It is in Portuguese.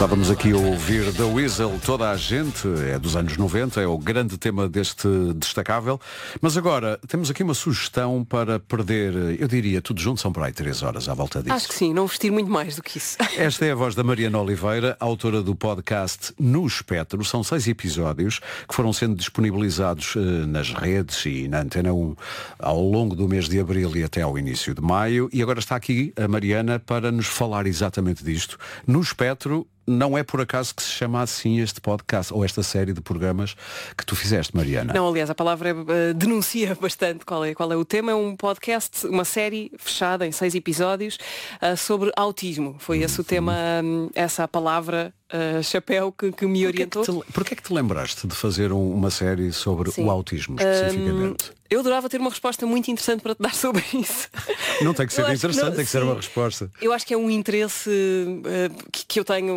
Estávamos aqui a ouvir The Weasel, toda a gente, é dos anos 90, é o grande tema deste destacável. Mas agora, temos aqui uma sugestão para perder, eu diria, tudo junto são para aí 3 horas à volta disso. Acho que sim, não vestir muito mais do que isso. Esta é a voz da Mariana Oliveira, autora do podcast No Espectro. São 6 episódios que foram sendo disponibilizados nas redes e na Antena 1 ao longo do mês de abril e até ao início de maio. E agora está aqui a Mariana para nos falar exatamente disto. No Espectro, não é por acaso que se chama assim este podcast ou esta série de programas que tu fizeste, Mariana. Não, aliás, a palavra denuncia bastante qual é o tema. É um podcast, uma série fechada em 6 episódios sobre autismo. Foi esse o tema, essa a palavra chapéu que me orientou. Porquê é que te lembraste de fazer uma série sobre o autismo, especificamente? Eu adorava ter uma resposta muito interessante para te dar sobre isso. Não tem que ser interessante, tem que ser uma resposta. Eu acho que é um interesse que eu tenho